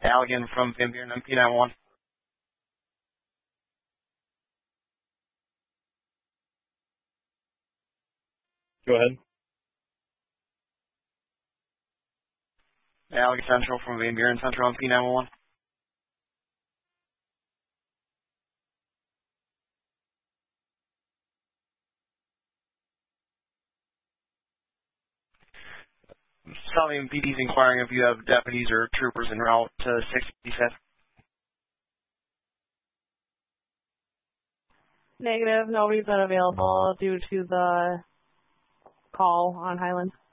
Allegan from Van Buren MP91. Go ahead. Allegan Central from Van Buren Central MP91. Southern PD's inquiring if you have deputies or troopers en route to 65th. Negative. Nobody's been available due to the call on Highland.